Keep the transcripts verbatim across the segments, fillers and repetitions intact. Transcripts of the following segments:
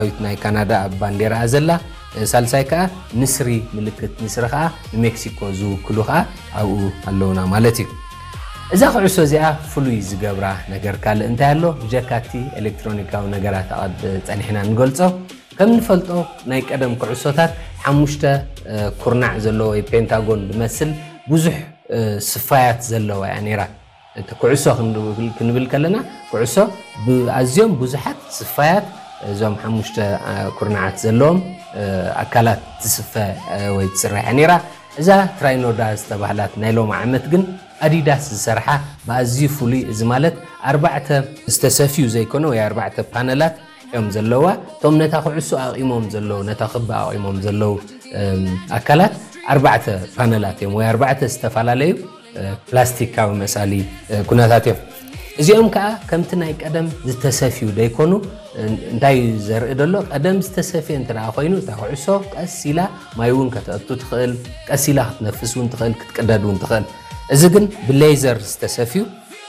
ናይ ካናዳ ባንዴራ ዘላ ሳልሳይ ከዓ ንስሪ ምልክት ንስሪ ከዓ ሜክሲኮ ዝውክሉ ከዓ ኣብኡ ኣለውና ማለት እዩ እዛ ኩዕሶ እዚኣ ፍሉይ ዝገብራ ነገር ካለ እንታይ ኣሎ ብጀካቲ ኤሌክትሮኒካዊ ነገራት ኣቀድ ጸኒሕና ንገልጾ ከም ንፈልጦ ናይ ቀደም ኩዕሶታት ሓሙሽተ ኩርናዕ ዘለዎ ወይ ፔንታጎን ብመስል ብዙሕ ስፋያት ዘለዋ ያ ነራ እቲ ኩዕሶ ክንብል ከለና ኩዕሶ ብኣዝዮም ብዙሓት ስፋያት እዞም ሓሙሽተ ኩርናዓት ዘለዎም ኣካላት ዝስፈ ወይ ትስራሕ ነራ እዛ ትራይኖዳ ዝተባህላት ናይ ሎም ዓመት ግን ኣዲዳስ ዝሰርሓ ባዝዩ ፍሉይ እዚ ማለት ኣርባዕተ ዝተሰፊዩ ዘይኮነ ወይ ኣርባዕተ ፓነላት እዮም ዘለዋ ቶም ነታ ኩዕሶ ኣቂሞም ዘለው ነታ ክባ ኣቂሞም ዘለው ኣካላት ኣርባዕተ ፓነላት እዮም ወይ ኣርባዕተ ዝተፈላለዩ ፕላስቲካዊ መሳሊ ኩነታት እዮም እዚኦም ከዓ ከምቲ ናይ ቀደም ዝተሰፊዩ ደይኮኑ እንታይ ዘርኢ ደሎ ቀደም ዝተሰፊየ እንተራ ኮይኑ ታ ኩዕሶ ቀሲላ ማይውን ከተአቱ ትኽእል ቀሲላ ክትነፍስውን ትኽእል ክትቀደድውን ትኽእል እዚ ግን ብሌዘር ዝተሰፊዩ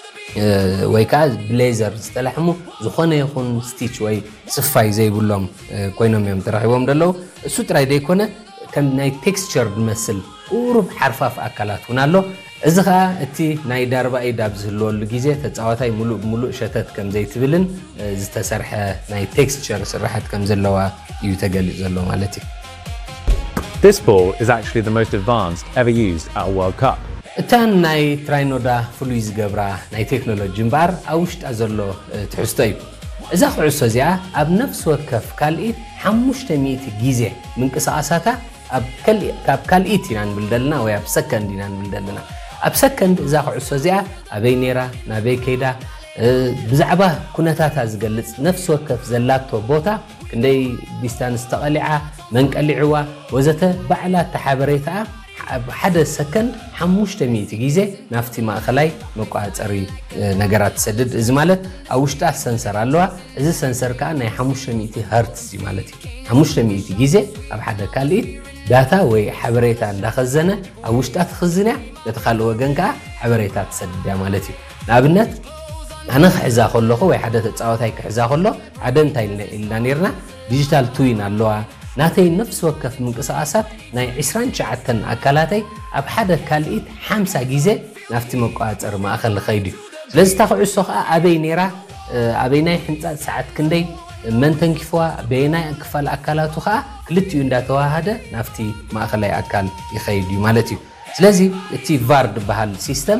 ወይ ከዓ ብሌዘር ዝተላሕሙ ዝኾነ ይኹን ስቲች ወይ ስፋይ ዘይብሎም ኮይኖም እዮም ተራኺቦም ደለው እሱ ጥራይ ደይኮነ ከም ናይ ቴክስቸር ዝመስል ቁሩብ ሓርፋፍ ኣካላት እውን ኣሎ እዚ ከዓ እቲ ናይ ዳርባ ኢዳብ ዝህልወሉ ግዜ ተፃዋታይ ሙሉእ ሙሉእ ሸተት ከም ዘይትብልን ዝተሰርሐ ናይ ቴክስቸር ስራሕት ከም ዘለዋ እዩ ተገሊጽ ዘሎ ማለት እዩ This ball is actually the most advanced ever used at a World Cup. እታን ናይ ትራይኖዳ ፍሉይ ዝገብራ ናይ ቴክኖሎጂ እምበር ኣብ ውሽጣ ዘሎ ትሕዝቶ እዩ እዛ ኩዕሶ እዚኣ ኣብ ነፍሲ ወከፍ ካልኢት ሓሙሽተ ሚእቲ ግዜ ምንቅስቓሳታ ኣብ ካልኢት ኢና ንብል ዘለና ወይ ኣብ ሰከንድ ኢና ንብል ዘለና ኣብ ሰከንድ እዛ ኩዕሶ እዚኣ ኣበይ ነራ ናበይ ከይዳ ብዛዕባ ኩነታታ ዝገልጽ ነፍሲ ወከፍ ዘላቶ ቦታ ክንደይ ዲስታንስ ተቐሊዓ መንቀሊዕዋ ወዘተ ባዕላ ተሓበሬታ ኣብ ሓደ ሰከንድ ሓሙሽተ ሚእቲ ግዜ ናፍቲ ማእኸላይ መቋፀሪ ነገራት ሰድድ እዚ ማለት ኣብ ውሽጣ ሰንሰር ኣለዋ እዚ ሰንሰር ከዓ ናይ ሓሙሽተ ሚእቲ ሄርትዝ ማለት እዩ ሓሙሽተ ሚእቲ ግዜ ኣብ ሓደ ካልኢት ዳታ ወይ ሓበሬታ እንዳኸዘነ ኣብ ውሽጣ ትኽዝንያ ነቲ ካልእ ወገን ከዓ ሓበሬታ ትሰድድያ ማለት እዩ ንኣብነት ኣነ ክሕዛ ከለኹ ወይ ሓደ ተፃዋታይ ክሕዛ ከሎ ሓደ እንታይ ኢልና ነርና ዲጂታል ትዊን ኣለዋ ናተይ ነፍሲ ወከፍ ምንቅስቓሳት ናይ عشرين وتسعة ኣካላተይ ኣብ ሓደ ካልኢት ሓምሳ ግዜ ናፍቲ መቋፀሪ ማእኸል ኸይድ እዩ ስለዚ ታኩዕሶ ከዓ ኣበይ ነራ ኣበይ ናይ ሕንፃት ሰዓት ክንደይ መን ተንኪፍዋ በይናይ ክፋል ኣካላቱ ከዓ ክልቲኡ እንዳተዋሃደ ናፍቲ ማእኸላይ ኣካል ይኸይድ እዩ ማለት እዩ ስለዚ እቲ ቫር ዝበሃል ሲስተም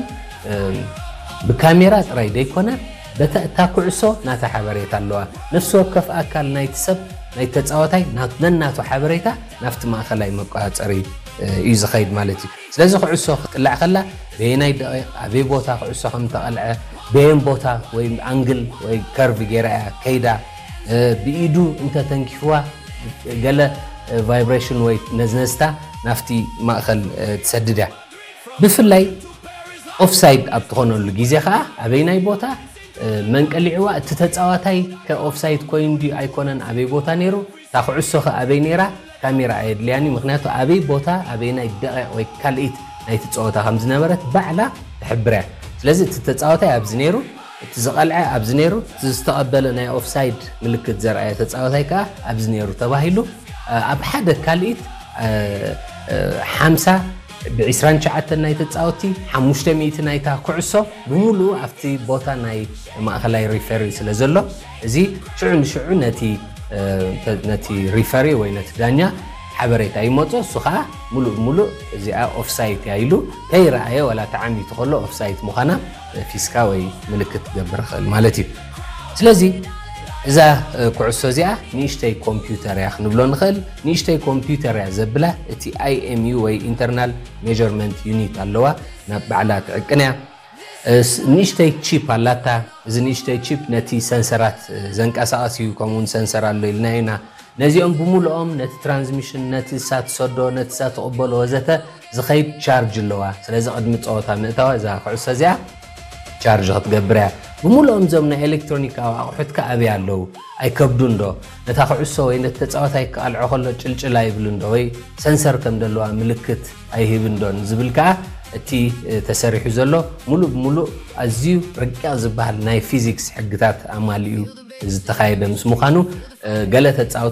ብካሜራ ጥራይ ደይኮነ በታ ኩዕሶ ናታ ሓበሬታ ኣለዋ ነፍሲ ወከፍ ኣካል ናይቲ ሰብ ናይ ተፃዋታይ ናቱ ሓበሬታ ናፍቲ ማእኸላይ መቋፀሪ እዩ ዝኸይድ ማለት እዩ ስለዚ ኩዕሶ ክትቅላዕ ከላ በይናይ ደቂቕ ኣበይ ቦታ ኩዕሶ ከም ተቐልዐ በየን ቦታ ወይ አንግል ወይ ከርቭ ጌርያ ከይዳ ብኢዱ እንተ ተንኪፍዋ ገለ ቫይብሬሽን ወይ ነዝነዝታ ናፍቲ ማእኸል ትሰድድያ ብፍላይ ኦፍሳይድ ኣብ ትኾነሉ ግዜ ከዓ ኣበይናይ ቦታ መንቀሊዕዋ እቲ ተፃዋታይ ከኦፍሳይድ ኮይኑ ዲ ኣይኮነን ኣበይ ቦታ ነይሩ ታ ኩዕሶ ኣበይ ነራ ካሜራ ኣየድልያኒ ምክንያቱ ኣበይ ቦታ ኣበይናይ ደቂቕ ወይ ካልኢት ናይቲ ፀወታ ከም ዝነበረት ባዕላ ትሕብርያ ስለዚ እቲ ተፃዋታይ ኣብዚ ነይሩ እቲ ዝቐልዐ ኣብዚ ነይሩ እቲ ዝተቐበለ ናይ ኦፍሳይድ ምልክት ዘርኣየ ተፃዋታይ ከዓ ኣብዚ ነይሩ ተባሂሉ ኣብ ሓደ ካልኢት ሓምሳ ب عشرين وتسعة ናይ ተፃወቲ ሓሙሽተ ሚእቲ ናይታ ኩዕሶ ብሙሉእ ኣብቲ ቦታ ናይ ማእኸላይ ሪፈሪ ስለ ዘሎ እዚ ሽዑ ንሽዑ ነቲ ነቲ ሪፈሪ ወይ ነቲ ዳኛ ሓበሬታ ይመጾ እሱ ከዓ ሙሉእ ሙሉእ እዚኣ ኦፍሳይድ ያይሉ ከይረኣየ ወላ ተዓሚቱ ከሎ ኦፍሳይድ ምዃና ፊስካ ወይ ምልክት ገብር ኽእል ማለት እዩ ስለዚ እዛ ኩዕሶ እዚኣ ንእሽተይ ኮምፒውተር እያ ክንብሎ ንኽእል ንእሽተይ ኮምፒውተር እያ ዘብላ እቲ አይ ኤም ዩ ወይ ኢንተርናል ሜዠርመንት ዩኒት ኣለዋ ናብ ባዕላ ትዕቅን እያ ንእሽተይ ቺፕ ኣላታ እዚ ንእሽተይ ቺፕ ነቲ ሰንሰራት ዘንቀሳቐስ እዩ ከምኡውን ሰንሰር ኣሎ ኢልና ኢና ነዚኦም ብሙሉኦም ነቲ ትራንስሚሽን ነቲ እሳት ሰዶ ነቲ እሳት ተቕበሎ ወዘተ ዝኸይድ ቻርጅ ኣለዋ ስለዚ ቅድሚ ፀወታ ምእታዋ እዛ ኩዕሶ እዚኣ ቻርጅ ክትገብር እያ بمولهم زمنا إلكترونيكا أو حتى كأبي علو أي كبدون دو نتاخذ عصا وين تتصاوتاي كالعقل تشلشل أي بلندوي سنسر كم دلوا ملكت أي هبندون زبلكا تي تسرح زلوا ملو بملو أزيو رجع زبال ناي فيزيكس حقتات أماليو ዝተኻየደ ምስ ምዃኑ ገለ ተጻወ